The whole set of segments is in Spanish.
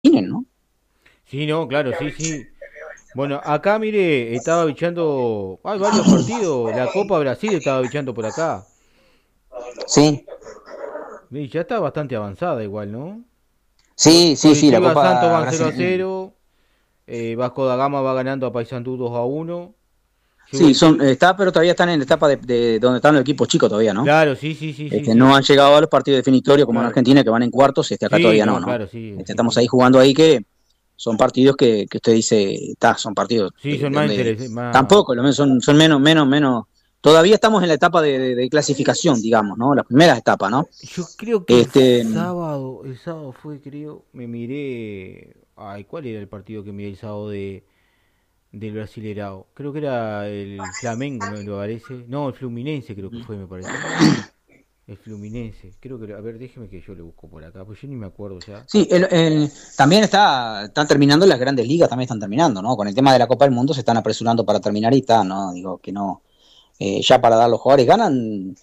¿no? Sí, no, claro, sí, sí. Bueno, acá mire, estaba bichando, hay varios partidos, la Copa Brasil estaba bichando por acá. Sí, Y ya está bastante avanzada igual, ¿no? sí, sí, sí, la Coritiba Santos Copa van 0 a Brasileña. 0, Vasco da Gama va ganando a Paysandú 2 a 1. Sí, Juventud, está, pero todavía están en la etapa de donde están los equipos chicos todavía, ¿no? claro, sí, sí, sí, sí, No sí, han llegado a los partidos definitorios como en claro. Argentina, que van en cuartos, acá Sí, todavía no, no, ¿no? claro, sí, sí, Estamos ahí jugando ahí que son partidos que usted dice, son partidos sí, son más donde interesantes, más... tampoco, son menos. Todavía estamos en la etapa de clasificación, digamos, ¿no? Las primeras etapas, ¿no? Yo creo que Este, el sábado fue, creo, me miré, ay, ¿cuál era el partido que miré el sábado del Brasilerao? Creo que era el Flamengo, me parece. No, el Fluminense creo que fue, me parece. El Fluminense, creo que, a ver, déjeme que yo le busco por acá, pues yo ni me acuerdo ya. sí, también están terminando las grandes ligas, también están terminando, ¿no? Con el tema de la Copa del Mundo se están apresurando para terminar y está, ¿no? Digo que no, ya para dar los jugadores ganan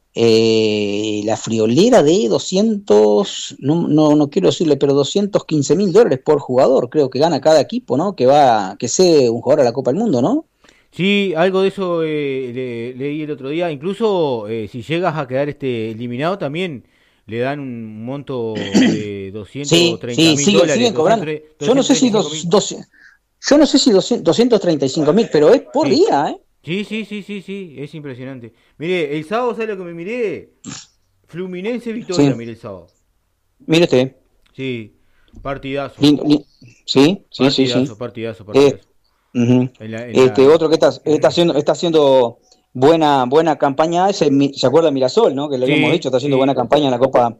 la friolera de 200, no quiero decirle, pero $215,000 por jugador, creo que gana cada equipo, ¿no? Que sea un jugador a la Copa del Mundo, ¿no? Sí, algo de eso leí el otro día. Incluso si llegas a quedar eliminado también le dan un monto de doscientos Sí, treinta sí, mil dólares, siguen cobrando. Yo no doscientos sé treinta y si cinco mil. yo no sé si 235,000, pero es por Sí, día, ¿eh? sí, sí, sí, sí, sí, es impresionante. Mire, el sábado, ¿sabe lo que me miré? Fluminense Victoria, Sí, mire el sábado. mire usted. Sí, partidazo, Lin- lin- sí, sí, sí, sí. partidazo, partidazo, Eh, partidazo. Ujú. En la... Otro que está haciendo buena campaña, se acuerda de Mirasol, ¿no? Que le habíamos Sí, dicho, está haciendo buena sí, campaña en la Copa,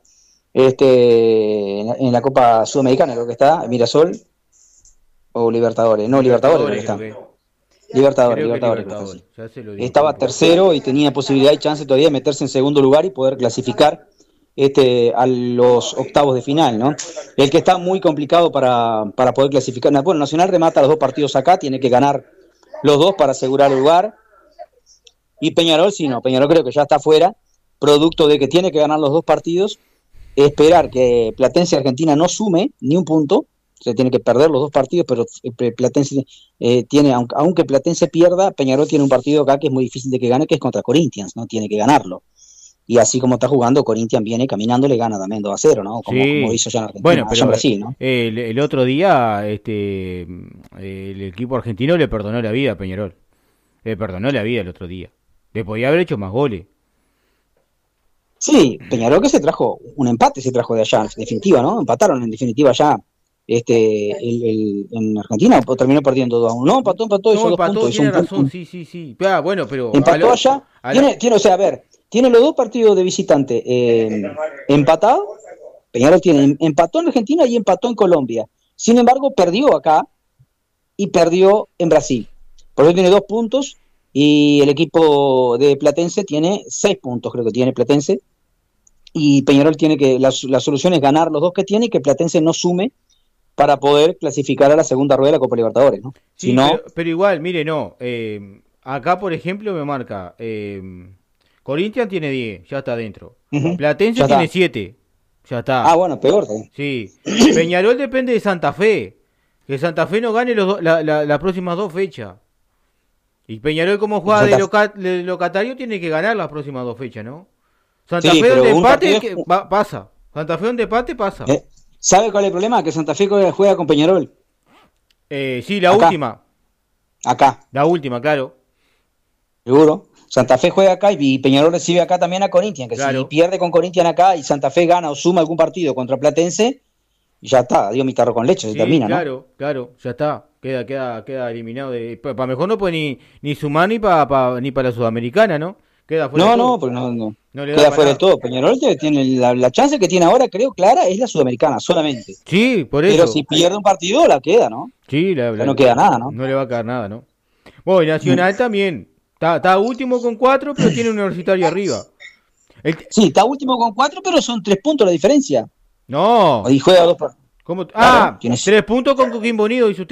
en la Copa Sudamericana, creo que está, Mirasol, o Libertadores, no, Libertadores creo que Libertadores creo está. que. Libertadores, Creo que Libertadores creo que está, Libertadores, sí. ya se lo digo, Estaba porque... tercero y tenía posibilidad y chance todavía de meterse en segundo lugar y poder clasificar a los octavos de final, ¿no? El que está muy complicado para poder clasificar. Bueno, Nacional remata los dos partidos acá, tiene que ganar los dos para asegurar el lugar. Y Peñarol, sí, no, Peñarol creo que ya está fuera, producto de que tiene que ganar los dos partidos, esperar que Platense Argentina no sume ni un punto, se tiene que perder los dos partidos, pero Platense tiene, aunque Platense pierda, Peñarol tiene un partido acá que es muy difícil de que gane, que es contra Corinthians, ¿no? Tiene que ganarlo. Y así como está jugando, Corinthians viene caminando, le gana también 2-0, ¿no? Como Sí, hizo ya en Argentina, bueno, allá en pero Brasil, ¿no? el otro día el equipo argentino le perdonó la vida a Peñarol. Le perdonó la vida el otro día. Le podía haber hecho más goles. Sí, Peñarol que se trajo, un empate se trajo de allá, en definitiva, ¿no? Empataron en definitiva allá en Argentina, o terminó perdiendo 2-1. No, empató, No, hizo dos empató, puntos, hizo tiene razón, sí, sí, sí. Ah, bueno, pero empató allá, a la- o sea, a ver, tiene los dos partidos de visitante empatado, Peñarol empató en Argentina y empató en Colombia. Sin embargo, perdió acá y perdió en Brasil. Por eso tiene 2 puntos y el equipo de Platense tiene 6 puntos, creo que tiene Platense. Y Peñarol tiene la solución es ganar los dos que tiene y que Platense no sume para poder clasificar a la segunda rueda de la Copa Libertadores, ¿no? Si sí, no, pero igual, mire, no. Acá, por ejemplo, me marca. Corinthians tiene 10, ya está dentro. Platense ya tiene está. 7, ya Ah, está. bueno, peor. ¿Eh? Sí. Peñarol depende de Santa Fe. Que Santa Fe no gane las próximas dos fechas. Y Peñarol, como juega Santa, de locatario, tiene que ganar las próximas dos fechas, ¿no? Santa sí, Fe donde pero un empate partido. pasa. Santa Fe donde empate pasa. ¿Sabe cuál es el problema? Que Santa Fe juega con Peñarol. Sí, la Acá, última. acá, La última, claro. seguro. Santa Fe juega acá y Peñarol recibe acá también a Corinthians. Que si Claro. pierde con Corinthians acá y Santa Fe gana o suma algún partido contra Platense, ya está, dio mi tarro con leche, se Sí, termina, ¿no? claro, claro. Ya está. Queda eliminado de. Para mejor no puede ni sumar ni para la Sudamericana, ¿no? Queda fuera de No, no, todo. porque no, No le da queda para fuera de nada. todo. Peñarol tiene la chance que tiene ahora, creo, clara, es la sudamericana, solamente. Sí, por Pero si eso. pierde un partido, la queda, ¿no? Sí, Ya no queda nada, ¿no? no le va a quedar nada, ¿no? Bueno, y Nacional también. Está último con 4, pero tiene un universitario arriba. El t- Sí, está último con 4, pero son 3 puntos la diferencia. no. Y juega dos. ¿Cómo? Claro, Ah, 3 puntos con Coquimbo Unido, dice usted.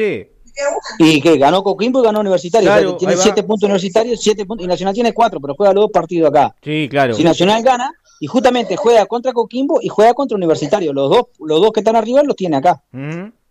Y que ganó Coquimbo y ganó Universitario. Claro, O sea, que tiene ahí va. 7 puntos Universitarios, 7 puntos. Y Nacional tiene 4, pero juega los 2 partidos acá. Sí, claro. Si Nacional gana, y justamente juega contra Coquimbo y juega contra Universitario. Los dos que están arriba los tiene acá. Ujú.